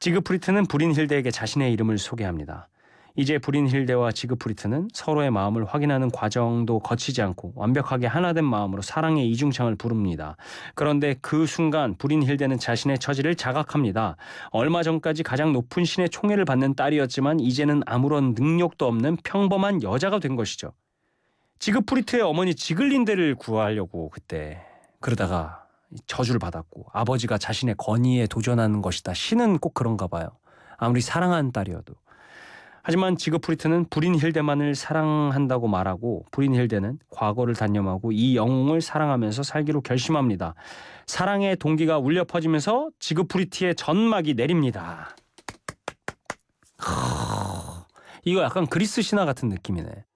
지그프리트는 브린힐데에게 자신의 이름을 소개합니다. 이제 브린힐데와 지그프리트는 서로의 마음을 확인하는 과정도 거치지 않고 완벽하게 하나된 마음으로 사랑의 이중창을 부릅니다. 그런데 그 순간 브린힐데는 자신의 처지를 자각합니다. 얼마 전까지 가장 높은 신의 총애를 받는 딸이었지만 이제는 아무런 능력도 없는 평범한 여자가 된 것이죠. 지그프리트의 어머니 지글린데를 구하려고 그때 그러다가 저주를 받았고 아버지가 자신의 권위에 도전하는 것이다. 신은 꼭 그런가 봐요. 아무리 사랑하는 딸이어도. 하지만 지그프리트는 브린힐데만을 사랑한다고 말하고 브린힐데는 과거를 단념하고 이 영웅을 사랑하면서 살기로 결심합니다. 사랑의 동기가 울려 퍼지면서 지그프리트의 전막이 내립니다. 이거 약간 그리스 신화 같은 느낌이네.